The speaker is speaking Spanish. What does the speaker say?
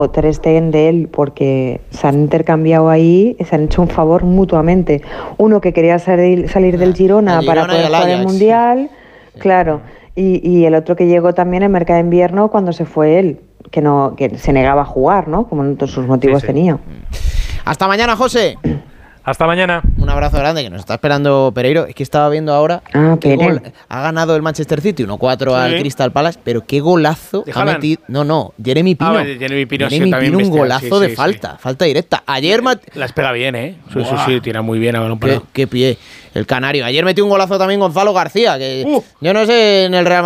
Ter Stegen de él, porque se han intercambiado ahí, se han hecho un favor mutuamente. Uno que quería salir del Girona para poder jugar el Mundial, claro, y el otro que llegó también en mercado de invierno cuando se fue él, que se negaba a jugar, ¿no? Como todos sus motivos tenía. Hasta mañana, José. Hasta mañana. Un abrazo grande, que nos está esperando Pereiro. Es que estaba viendo ahora que ha ganado el Manchester City 1-4 al Crystal Palace, pero qué golazo ha metido. No, Jeremy Pino. Jeremy Pino, un golazo de falta directa. Ayer las pega bien, ¿eh? Sí, tira muy bien a balón parado. Qué pie, el canario. Ayer metió un golazo también Gonzalo García, que yo no sé en el Real Madrid